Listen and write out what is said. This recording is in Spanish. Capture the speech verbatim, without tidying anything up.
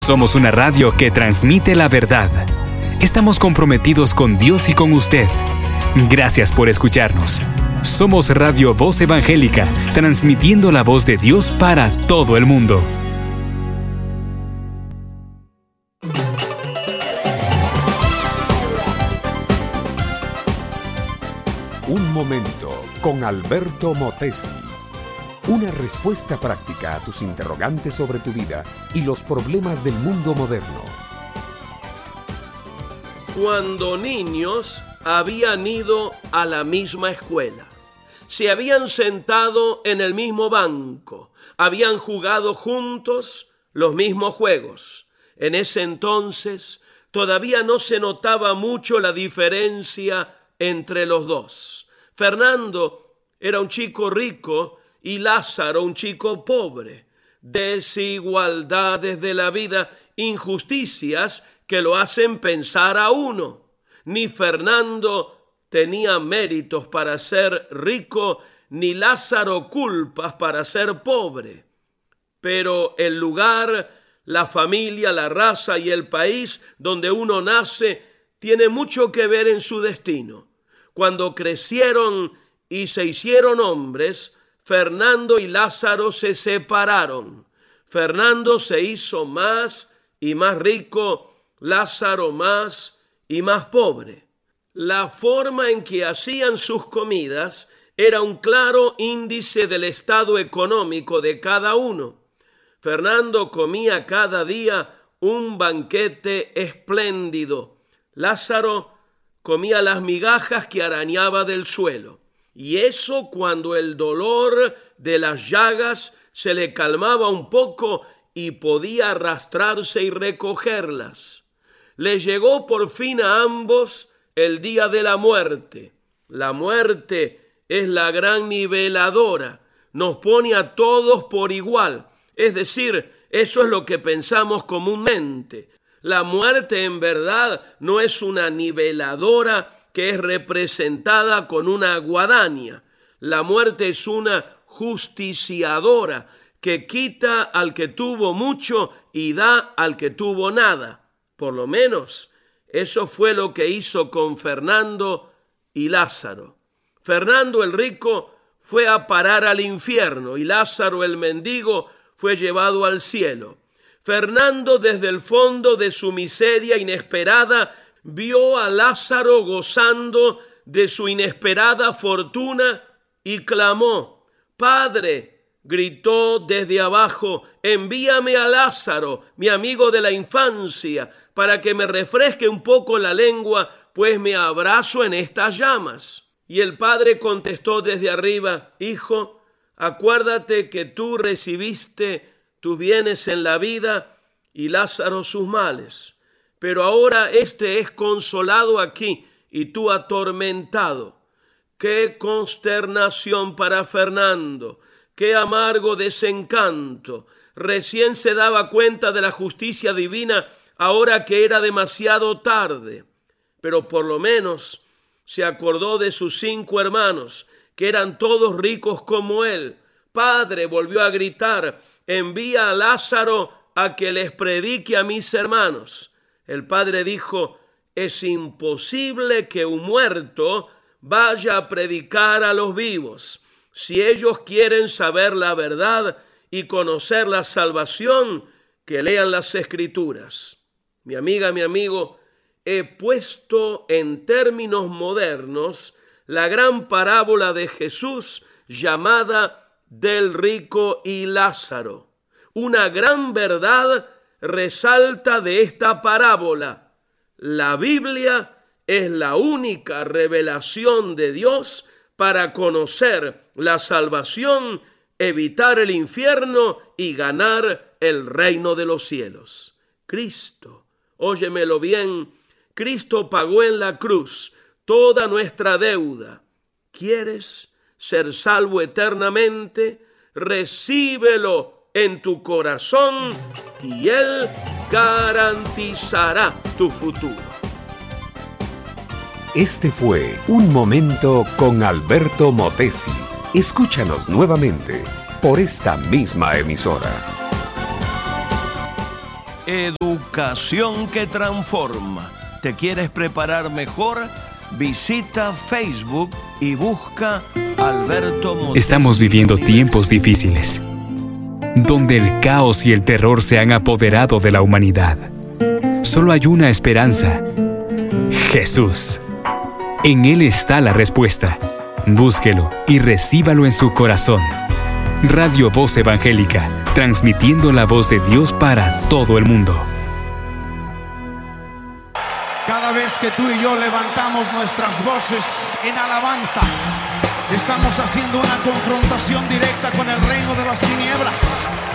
Somos una radio que transmite la verdad. Estamos comprometidos con Dios y con usted. Gracias por escucharnos. Somos Radio Voz Evangélica, transmitiendo la voz de Dios para todo el mundo. Un momento con Alberto Motesi. Una respuesta práctica a tus interrogantes sobre tu vida y los problemas del mundo moderno. Cuando niños habían ido a la misma escuela, se habían sentado en el mismo banco, habían jugado juntos los mismos juegos. En ese entonces todavía no se notaba mucho la diferencia entre los dos. Fernando era un chico rico y Lázaro un chico pobre. Desigualdades de la vida, injusticias que lo hacen pensar a uno. Ni Fernando tenía méritos para ser rico, ni Lázaro culpas para ser pobre. Pero el lugar, la familia, la raza y el país donde uno nace tiene mucho que ver en su destino. Cuando crecieron y se hicieron hombres, Fernando y Lázaro se separaron. Fernando se hizo más y más rico, Lázaro más y más pobre. La forma en que hacían sus comidas era un claro índice del estado económico de cada uno. Fernando comía cada día un banquete espléndido. Lázaro comía las migajas que arañaba del suelo. Y eso cuando el dolor de las llagas se le calmaba un poco y podía arrastrarse y recogerlas. Le llegó por fin a ambos el día de la muerte. La muerte es la gran niveladora, nos pone a todos por igual. Es decir, eso es lo que pensamos comúnmente. La muerte en verdad no es una niveladora que es representada con una guadaña. La muerte es una justiciadora que quita al que tuvo mucho y da al que tuvo nada. Por lo menos eso fue lo que hizo con Fernando y Lázaro. Fernando el rico fue a parar al infierno y Lázaro el mendigo fue llevado al cielo. Fernando, desde el fondo de su miseria inesperada, vio a Lázaro gozando de su inesperada fortuna y clamó: «Padre», gritó desde abajo, «envíame a Lázaro, mi amigo de la infancia, para que me refresque un poco la lengua, pues me abrazo en estas llamas». Y el padre contestó desde arriba: «Hijo, acuérdate que tú recibiste tus bienes en la vida y Lázaro sus males. Pero ahora éste es consolado aquí y tú atormentado». Qué consternación para Fernando, qué amargo desencanto. Recién se daba cuenta de la justicia divina, ahora que era demasiado tarde. Pero por lo menos se acordó de sus cinco hermanos, que eran todos ricos como él. «Padre», volvió a gritar, «envía a Lázaro a que les predique a mis hermanos». El padre dijo: «Es imposible que un muerto vaya a predicar a los vivos. Si ellos quieren saber la verdad y conocer la salvación, que lean las Escrituras». Mi amiga, mi amigo, he puesto en términos modernos la gran parábola de Jesús llamada del rico y Lázaro. Una gran verdad resalta de esta parábola: la Biblia es la única revelación de Dios para conocer la salvación, evitar el infierno y ganar el reino de los cielos. Cristo, óyemelo bien, Cristo pagó en la cruz toda nuestra deuda. ¿Quieres ser salvo eternamente? Recíbelo en tu corazón y Él garantizará tu futuro. Este fue Un Momento con Alberto Motesi. Escúchanos nuevamente por esta misma emisora. Edu Educación que transforma. ¿Te quieres preparar mejor? Visita Facebook y busca Alberto Motesi. Estamos viviendo tiempos difíciles, donde el caos y el terror se han apoderado de la humanidad. Solo hay una esperanza: Jesús. En Él está la respuesta. Búsquelo y recíbalo en su corazón. Radio Voz Evangélica, transmitiendo la voz de Dios para todo el mundo. Cada vez que tú y yo levantamos nuestras voces en alabanza, estamos haciendo una confrontación directa con el reino de las tinieblas.